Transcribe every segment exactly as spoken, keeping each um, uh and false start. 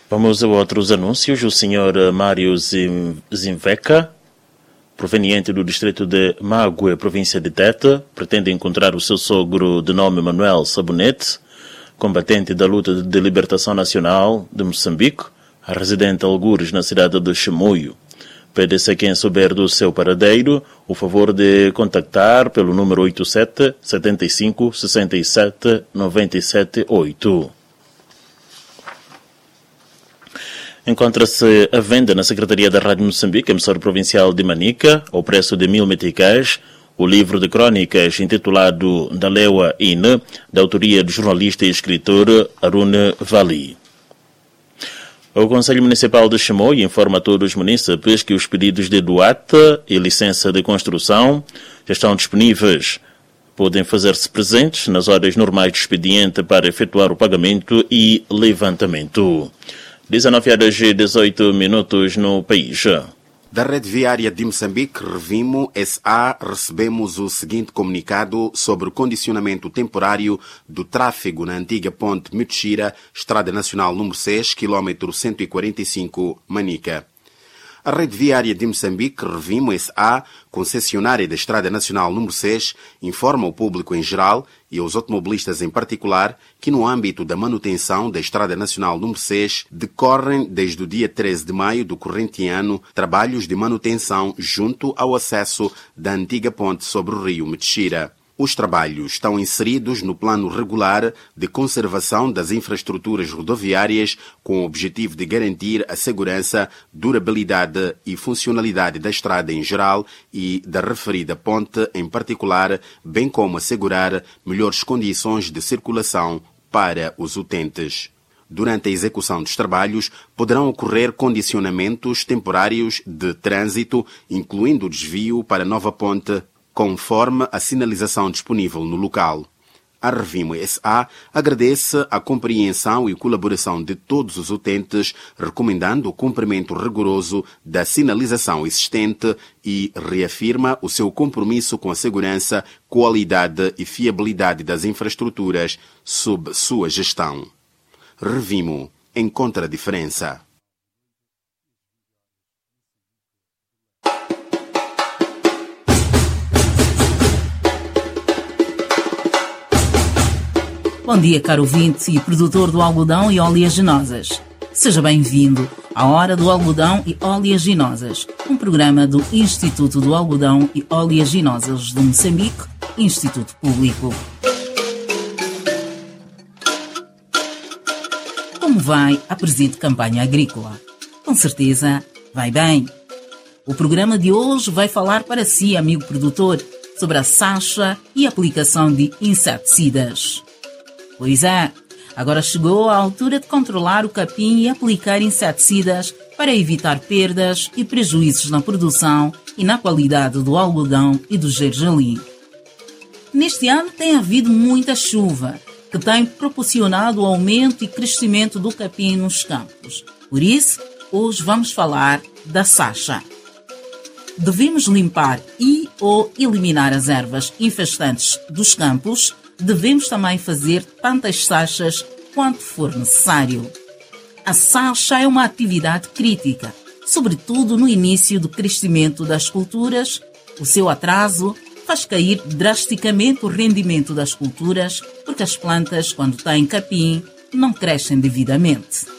Vamos a outros anúncios. O senhor Mário Zinveca, proveniente do distrito de Mague, província de Tete, pretende encontrar o seu sogro de nome Manuel Sabonete, combatente da luta de libertação nacional de Moçambique, residente algures na cidade de Chimoio. Pede-se a quem souber do seu paradeiro o favor de contactar pelo número oito sete sete cinco seis sete nove sete oito. Encontra-se à venda na Secretaria da Rádio Moçambique, emissora provincial de Manica, ao preço de mil meticais, o livro de crónicas intitulado Dalewa Ine, da autoria do jornalista e escritor Arune Vali. O Conselho Municipal de Chimoio informa a todos os munícipes que os pedidos de doata e licença de construção já estão disponíveis. Podem fazer-se presentes nas horas normais de expediente para efetuar o pagamento e levantamento. dezenove horas e dezoito minutos no país. Da Rede Viária de Moçambique, Revimo S A, recebemos o seguinte comunicado sobre o condicionamento temporário do tráfego na antiga ponte Mutshira, Estrada Nacional número seis, quilômetro cento e quarenta e cinco, Manica. A Rede Viária de Moçambique, Revimo S A, concessionária da Estrada Nacional número seis, informa o público em geral e aos automobilistas em particular que no âmbito da manutenção da Estrada Nacional número seis decorrem desde o dia treze de maio do corrente ano trabalhos de manutenção junto ao acesso da antiga ponte sobre o rio Mutshira. Os trabalhos estão inseridos no plano regular de conservação das infraestruturas rodoviárias com o objetivo de garantir a segurança, durabilidade e funcionalidade da estrada em geral e da referida ponte em particular, bem como assegurar melhores condições de circulação para os utentes. Durante a execução dos trabalhos, poderão ocorrer condicionamentos temporários de trânsito, incluindo o desvio para a nova ponte, conforme a sinalização disponível no local. A Revimo S A agradece a compreensão e colaboração de todos os utentes, recomendando o cumprimento rigoroso da sinalização existente e reafirma o seu compromisso com a segurança, qualidade e fiabilidade das infraestruturas sob sua gestão. Revimo, encontra a diferença. Bom dia, caro ouvinte e produtor do algodão e oleaginosas. Seja bem-vindo à Hora do Algodão e Oleaginosas, um programa do Instituto do Algodão e Oleaginosas de Moçambique, Instituto Público. Como vai a presente campanha agrícola? Com certeza, vai bem. O programa de hoje vai falar para si, amigo produtor, sobre a sacha e aplicação de inseticidas. Pois é, agora chegou a altura de controlar o capim e aplicar inseticidas para evitar perdas e prejuízos na produção e na qualidade do algodão e do gergelim. Neste ano tem havido muita chuva, que tem proporcionado o aumento e crescimento do capim nos campos. Por isso, hoje vamos falar da sacha. Devemos limpar e ou eliminar as ervas infestantes dos campos. Devemos também fazer tantas sachas quanto for necessário. A sacha é uma atividade crítica, sobretudo no início do crescimento das culturas. O seu atraso faz cair drasticamente o rendimento das culturas, porque as plantas, quando têm capim, não crescem devidamente.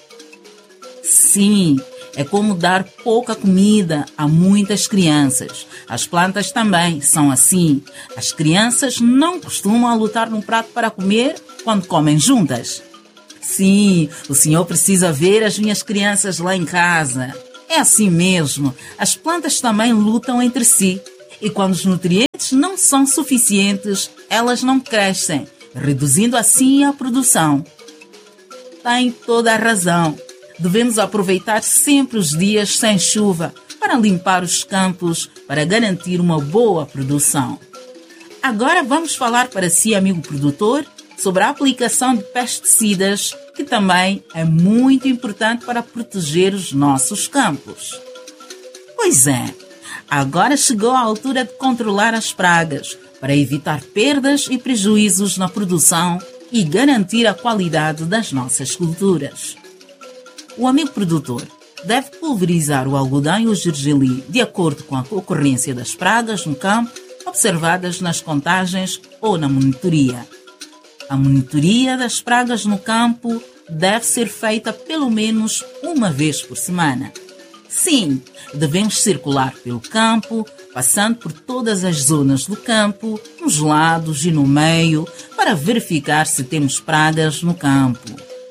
Sim, é como dar pouca comida a muitas crianças. As plantas também são assim. As crianças não costumam lutar num prato para comer quando comem juntas. Sim, o senhor precisa ver as minhas crianças lá em casa. É assim mesmo. As plantas também lutam entre si. E quando os nutrientes não são suficientes, elas não crescem, reduzindo assim a produção. Tem toda a razão. Devemos aproveitar sempre os dias sem chuva para limpar os campos, para garantir uma boa produção. Agora vamos falar para si, amigo produtor, sobre a aplicação de pesticidas, que também é muito importante para proteger os nossos campos. Pois é, agora chegou a altura de controlar as pragas, para evitar perdas e prejuízos na produção e garantir a qualidade das nossas culturas. O amigo produtor deve pulverizar o algodão e o gergelim de acordo com a ocorrência das pragas no campo, observadas nas contagens ou na monitoria. A monitoria das pragas no campo deve ser feita pelo menos uma vez por semana. Sim, devemos circular pelo campo, passando por todas as zonas do campo, nos lados e no meio, para verificar se temos pragas no campo.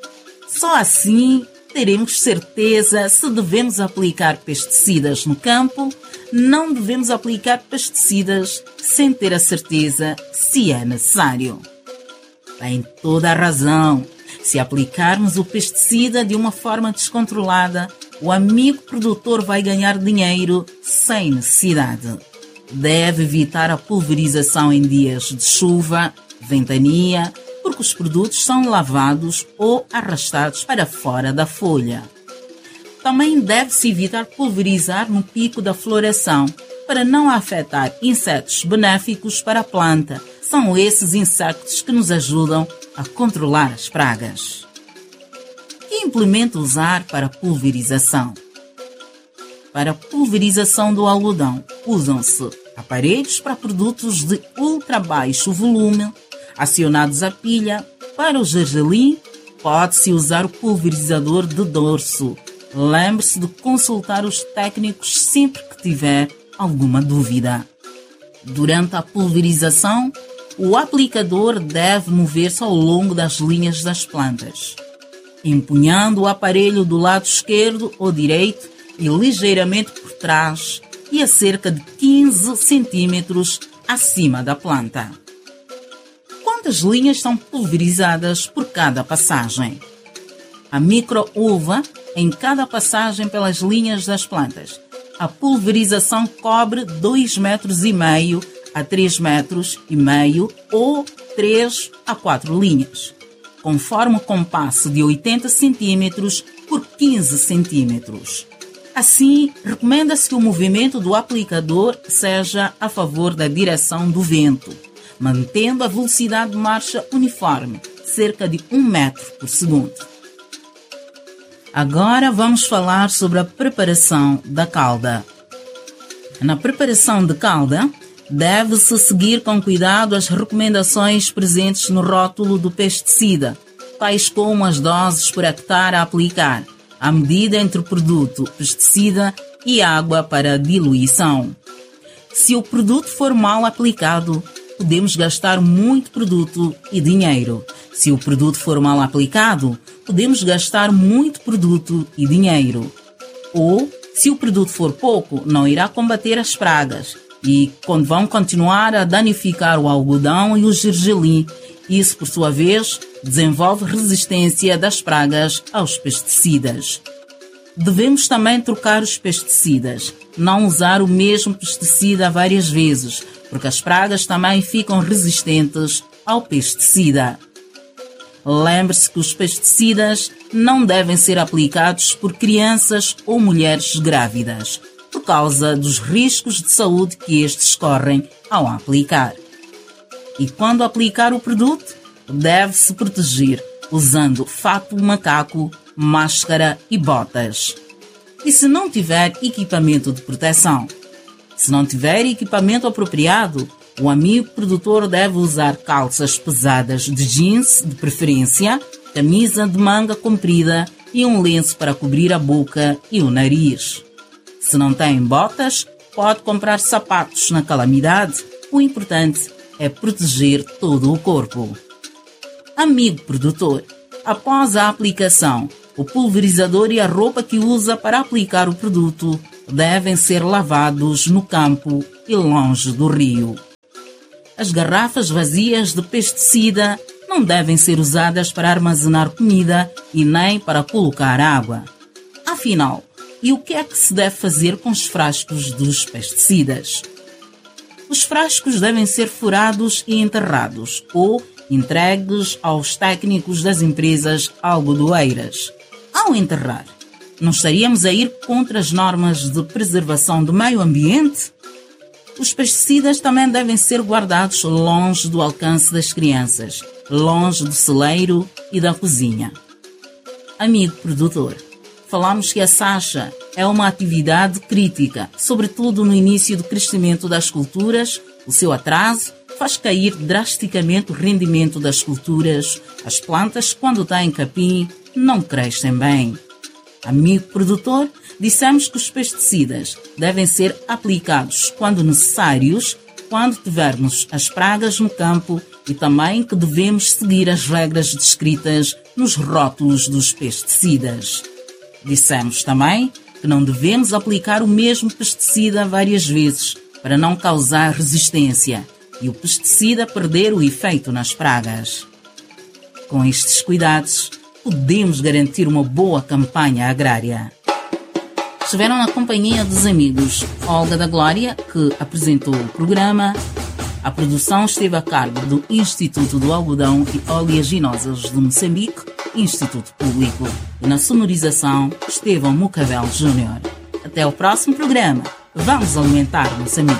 Só assim teremos certeza se devemos aplicar pesticidas no campo. Não devemos aplicar pesticidas sem ter a certeza se é necessário. Tem toda a razão. Se aplicarmos o pesticida de uma forma descontrolada, o amigo produtor vai ganhar dinheiro sem necessidade. Deve evitar a pulverização em dias de chuva, ventania, porque os produtos são lavados ou arrastados para fora da folha. Também deve-se evitar pulverizar no pico da floração, para não afetar insetos benéficos para a planta. São esses insetos que nos ajudam a controlar as pragas. Que implemento usar para pulverização? Para a pulverização do algodão, usam-se aparelhos para produtos de ultra baixo volume, acionados a pilha. Para o gergelim, pode-se usar o pulverizador de dorso. Lembre-se de consultar os técnicos sempre que tiver alguma dúvida. Durante a pulverização, o aplicador deve mover-se ao longo das linhas das plantas, empunhando o aparelho do lado esquerdo ou direito e ligeiramente por trás e a cerca de quinze centímetros acima da planta. Quantas linhas são pulverizadas por cada passagem? A micro-uva em cada passagem pelas linhas das plantas. A pulverização cobre dois metros e meio a três metros e meio ou três a quatro linhas, conforme o compasso de oitenta centímetros por quinze centímetros. Assim, recomenda-se que o movimento do aplicador seja a favor da direção do vento, mantendo a velocidade de marcha uniforme, cerca de um metro por segundo. Agora vamos falar sobre a preparação da calda. Na preparação de calda, deve-se seguir com cuidado as recomendações presentes no rótulo do pesticida, tais como as doses por hectare a aplicar, a medida entre o produto, pesticida e água para diluição. Se o produto for mal aplicado, podemos gastar muito produto e dinheiro. Se o produto for mal aplicado, podemos gastar muito produto e dinheiro. Ou, se o produto for pouco, não irá combater as pragas e vão continuar a danificar o algodão e o gergelim. Isso, por sua vez, desenvolve resistência das pragas aos pesticidas. Devemos também trocar os pesticidas, não usar o mesmo pesticida várias vezes, porque as pragas também ficam resistentes ao pesticida. Lembre-se que os pesticidas não devem ser aplicados por crianças ou mulheres grávidas, por causa dos riscos de saúde que estes correm ao aplicar. E quando aplicar o produto, deve-se proteger usando fato macaco, máscara e botas. E se não tiver equipamento de proteção? Se não tiver equipamento apropriado, o amigo produtor deve usar calças pesadas de jeans, de preferência, camisa de manga comprida e um lenço para cobrir a boca e o nariz. Se não tem botas, pode comprar sapatos na calamidade. O importante é proteger todo o corpo. Amigo produtor, após a aplicação, o pulverizador e a roupa que usa para aplicar o produto devem ser lavados no campo e longe do rio. As garrafas vazias de pesticida não devem ser usadas para armazenar comida e nem para colocar água. Afinal, e o que é que se deve fazer com os frascos dos pesticidas? Os frascos devem ser furados e enterrados ou entregues aos técnicos das empresas algodoeiras. Ao enterrar, não estaríamos a ir contra as normas de preservação do meio ambiente? Os pesticidas também devem ser guardados longe do alcance das crianças, longe do celeiro e da cozinha. Amigo produtor, falamos que a Sacha é uma atividade crítica, sobretudo no início do crescimento das culturas. O seu atraso faz cair drasticamente o rendimento das culturas. As plantas, quando têm capim, não crescem bem. Amigo produtor, dissemos que os pesticidas devem ser aplicados quando necessários, quando tivermos as pragas no campo, e também que devemos seguir as regras descritas nos rótulos dos pesticidas. Dissemos também que não devemos aplicar o mesmo pesticida várias vezes para não causar resistência e o pesticida perder o efeito nas pragas. Com estes cuidados, podemos garantir uma boa campanha agrária. Estiveram na companhia dos amigos Olga da Glória, que apresentou o programa. A produção esteve a cargo do Instituto do Algodão e Oleaginosas de Moçambique, Instituto Público. E na sonorização, Estevão Mucavel Júnior. Até o próximo programa. Vamos alimentar Moçambique.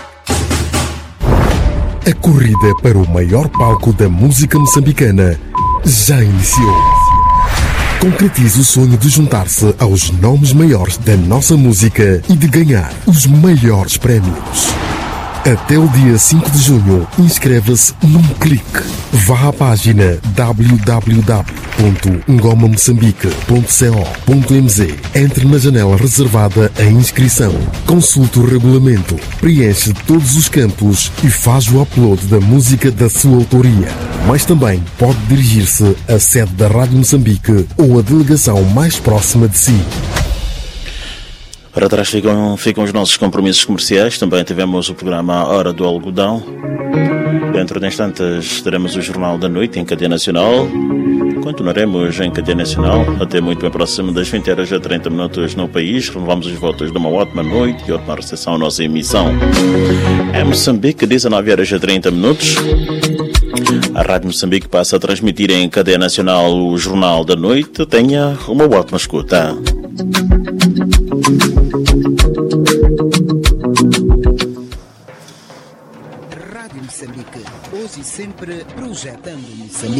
A corrida para o maior palco da música moçambicana já iniciou. Concretize o sonho de juntar-se aos nomes maiores da nossa música e de ganhar os maiores prémios. Até o dia cinco de junho, inscreva-se num clique. Vá à página w w w ponto ngoma moçambique ponto co ponto m z. Entre na janela reservada à inscrição. Consulte o regulamento, preenche todos os campos e faz o upload da música da sua autoria. Mas também pode dirigir-se à sede da Rádio Moçambique ou à delegação mais próxima de si. Para trás ficam, ficam os nossos compromissos comerciais. Também tivemos o programa Hora do Algodão. Dentro de instantes teremos o Jornal da Noite em cadeia nacional. Continuaremos em cadeia nacional até muito bem próximo das vinte horas e trinta minutos no país. Renovamos os votos de uma ótima noite e ótima recepção à nossa emissão. Em Moçambique, dezenove horas e trinta minutos. A Rádio Moçambique passa a transmitir em cadeia nacional o Jornal da Noite. Tenha uma ótima escuta. Rádio Moçambique, hoje e sempre projetando Moçambique.